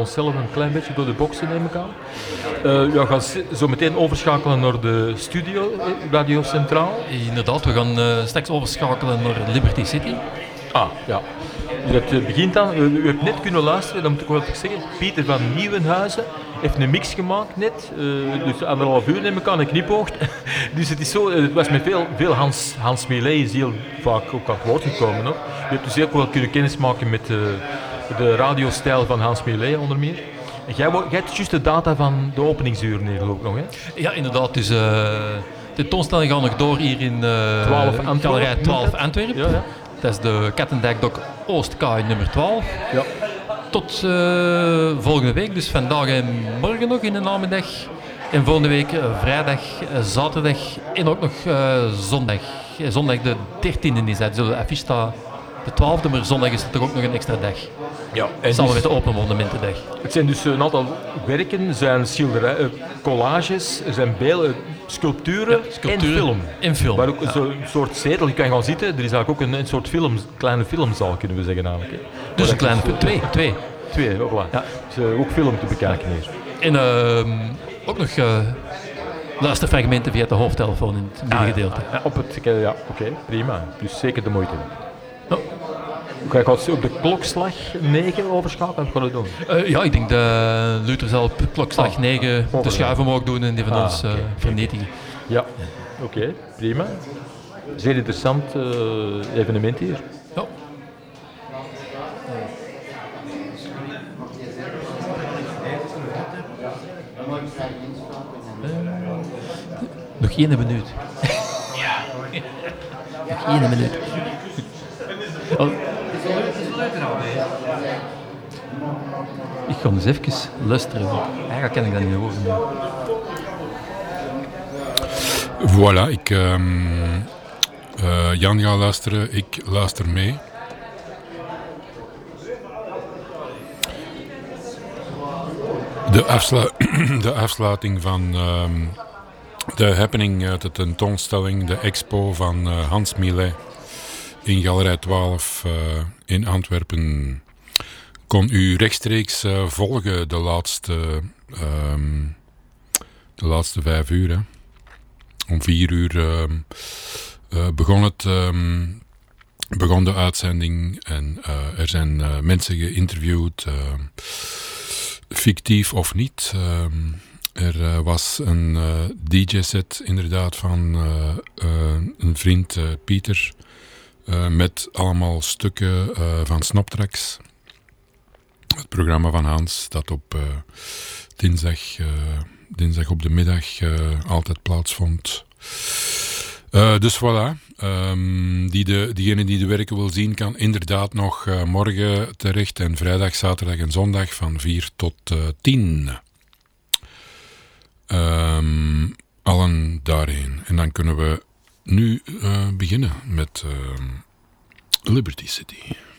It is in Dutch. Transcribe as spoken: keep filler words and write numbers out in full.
onszelf een klein beetje door de boxen, neem ik aan. Uh, ja, we gaan zo meteen overschakelen naar de studio, Radio Centraal. Inderdaad, we gaan uh, straks overschakelen naar Liberty City. Ah, ja. Dus dat begint dan, u, u hebt net kunnen luisteren, dat moet ik wel zeggen. Pieter van Nieuwenhuizen heeft een mix gemaakt net, uh, dus anderhalf uur neem ik aan, een knipoogd. Dus het is zo, het was met veel, veel Hans, Hans Millet is heel vaak ook aan het woord gekomen. Hoor. Je hebt dus ook wel kunnen kennismaken met uh, de radiostijl van Hans Millet onder meer. En jij, jij hebt juist de data van de openingsuren hier ook nog, hè? Ja, inderdaad. Dus uh, de tentoonstelling gaat nog door hier in uh, Galerij twaalf Antwerpen. Ja, ja. Dat is de Kattendijkdok Oostkaai nummer twaalf. Ja. Tot uh, volgende week, dus vandaag en morgen nog in de namiddag. En volgende week uh, vrijdag, uh, zaterdag en ook nog uh, zondag. Uh, zondag de dertiende is dat. Dus de affiche staat de twaalfde, maar zondag is er toch ook nog een extra dag. Ja, en samen dus, met de Open Monumentendag. Het zijn dus een aantal werken, er zijn schilderijen, collages, er zijn beelden, sculpturen, ja, sculpturen en film. En film. Maar ook ja. zo'n soort zetel, je kan gaan zitten. Er is eigenlijk ook een, een soort film, kleine filmzaal, kunnen we zeggen eigenlijk. Hè. Dus maar een kleine film, twee. Twee, twee voilà. Ja. Dus uh, ook film te bekijken hier. En uh, ook nog uh, luisterfragmenten via de hoofdtelefoon in het middengedeelte. Ah, ja. Ja, op het, ja, oké, okay, prima. Dus zeker de moeite. Oh. Ga je op de klokslag negen overschakelen? Wat gaan we doen? Uh, ja, ik denk dat Luther zal op klokslag ah, negen de schuiven mogen doen en die van ah, ons uh, okay. vernietigen. Ja, oké, okay, prima. Zeer interessant uh, evenement hier. Ja. Uh, nog één minuut. Ja. Nog één minuut. Oh. Ik ga eens even luisteren. Eigenlijk kan ik dat niet horen. Voilà, ik, um, uh, Jan gaat luisteren, ik luister mee. De, afslu- de afsluiting van um, de happening uit de tentoonstelling, de expo van uh, Hans Millet in Galerij twaalf uh, in Antwerpen, kon u rechtstreeks uh, volgen de laatste, um, de laatste vijf uur. Hè. Om vier uur uh, uh, begon, het, um, begon de uitzending en uh, er zijn uh, mensen geïnterviewd, uh, fictief of niet. Uh, er uh, was een uh, D J-set inderdaad van uh, uh, een vriend, uh, Pieter, uh, met allemaal stukken uh, van Snoptracks. Het programma van Hans dat op uh, dinsdag... Uh, dinsdag op de middag uh, altijd plaatsvond. Uh, dus voilà. Um, die de, diegene die de werken wil zien kan inderdaad nog uh, morgen terecht. En vrijdag, zaterdag en zondag van vier tot uh, tien. Um, allen daarheen. En dan kunnen we nu uh, beginnen met uh, Liberty City.